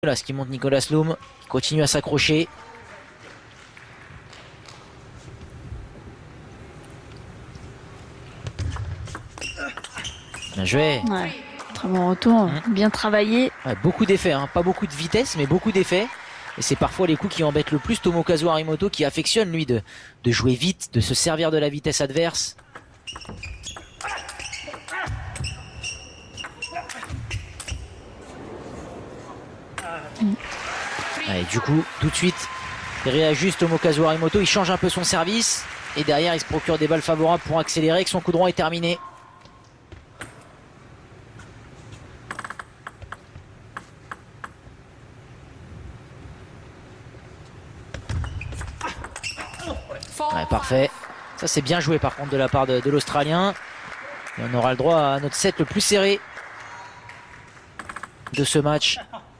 Là, ce qui monte Nicolas Loum, qui continue à s'accrocher. Bien joué. Ouais, très bon retour, bien travaillé. Ouais, beaucoup d'effets, hein. Pas beaucoup de vitesse, mais beaucoup d'effets. Et c'est parfois les coups qui embêtent le plus Tomokazu Harimoto, qui affectionne lui de jouer vite, de se servir de la vitesse adverse. Allez, du coup, tout de suite, il réajuste Tomokazu Harimoto, il change un peu son service. Et derrière, il se procure des balles favorables pour accélérer, que son coup droit est terminé. Ouais, parfait. Ça, c'est bien joué par contre de la part de l'Australien. Et on aura le droit à notre set le plus serré de ce match.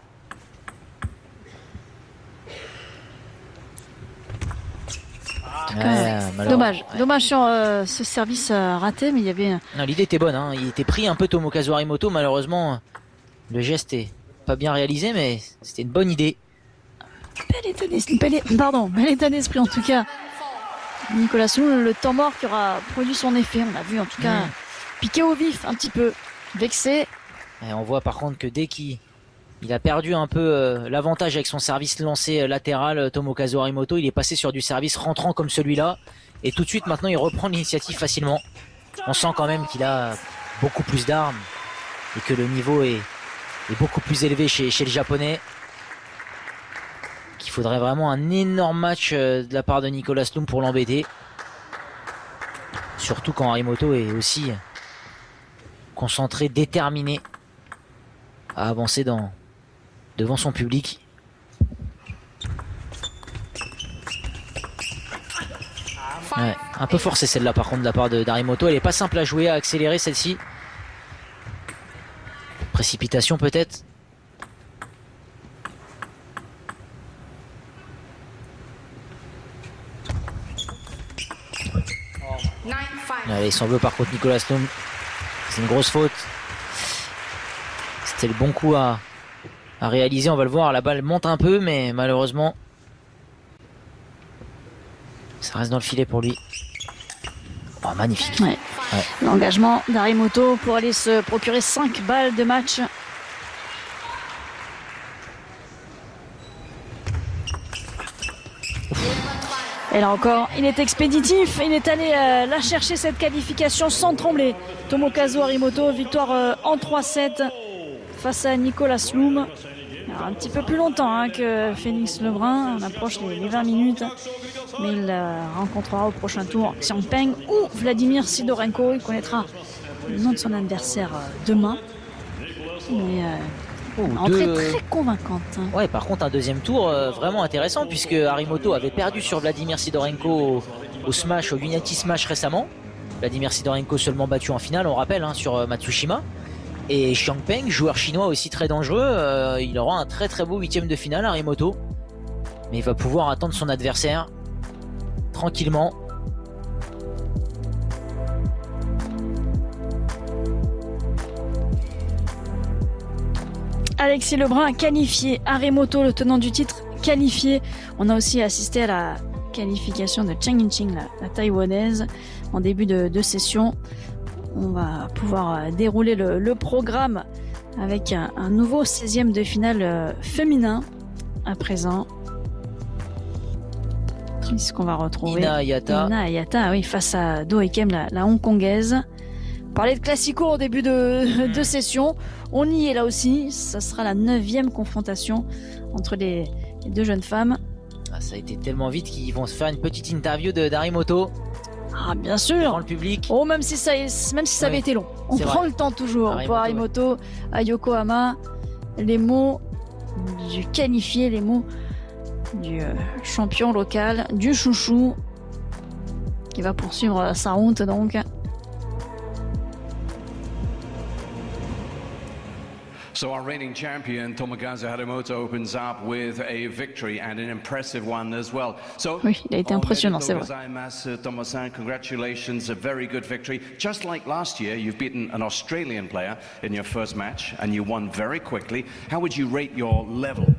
Dommage sur ce service raté, mais il y avait... Non, l'idée était bonne, hein. Il était pris un peu Tomokazu Harimoto, malheureusement le geste est pas bien réalisé, mais c'était une bonne idée. Bel état d'esprit en tout cas. Nicolas Loum, le temps mort qui aura produit son effet, on a vu en tout cas piqué au vif un petit peu, vexé. Et on voit par contre que dès qu'il a perdu un peu l'avantage avec son service lancé latéral, Tomokazu Harimoto, il est passé sur du service rentrant comme celui-là. Et tout de suite maintenant il reprend l'initiative facilement. On sent quand même qu'il a beaucoup plus d'armes et que le niveau est beaucoup plus élevé chez le japonais. Qu'il faudrait vraiment un énorme match de la part de Nicolas Loum pour l'embêter. Surtout quand Harimoto est aussi concentré, déterminé à avancer devant son public. Ouais, un peu forcé celle-là par contre de la part d'Harimoto. Elle est pas simple à jouer, à accélérer celle-ci. Précipitation peut-être. Allez, il s'en veut par contre Nicolas Loum. C'est une grosse faute. C'était le bon coup à réaliser. On va le voir, la balle monte un peu, mais malheureusement ça reste dans le filet pour lui. Oh, magnifique. Ouais. L'engagement d'Harimoto pour aller se procurer 5 balles de match. Et là encore, il est expéditif, il est allé la chercher cette qualification sans trembler. Tomokazu Harimoto, victoire en 3-7 face à Nicolas Loum. Un petit peu plus longtemps que Phoenix Lebrun, on approche les 20 minutes. Mais il rencontrera au prochain tour Xiang Peng ou Vladimir Sidorenko. Il connaîtra le nom de son adversaire demain. Mais entrée très convaincante. Ouais, par contre un deuxième tour vraiment intéressant, puisque Harimoto avait perdu sur Vladimir Sidorenko au Smash, au Unity Smash récemment. Vladimir Sidorenko seulement battu en finale, on rappelle, sur Matsushima. Et Xiang Peng, joueur chinois aussi très dangereux, il aura un très très beau huitième de finale, Harimoto. Mais il va pouvoir attendre son adversaire tranquillement. Alexis Lebrun qualifié, Harimoto, le tenant du titre, qualifié. On a aussi assisté à la qualification de Chen Yinqing, la taïwanaise, en début de session. On va pouvoir dérouler le programme avec un nouveau 16e de finale féminin à présent. Qu'est-ce qu'on va retrouver? Ina Ayata, oui, face à Do Eikem, la hongkongaise. On parlait de classico au début de session. On y est là aussi. Ça sera la 9e confrontation entre les deux jeunes femmes. Ah, ça a été tellement vite qu'ils vont se faire une petite interview d'Harimoto. Ah, bien sûr. Devant le public. Oh, même si ça avait été long. On prend le temps toujours pour Harimoto, à Yokohama. Les mots du qualifié, les mots du champion local, du chouchou, qui va poursuivre sa route donc. So our reigning champion Tomokazu Harimoto opens up with a victory and an impressive one as well. So, oui, il a été impressionnant, c'est vrai. Tomo-san, congratulations, a very good victory. Just like last year, you've beaten an Australian player in your first match and you won very quickly. How would you rate your level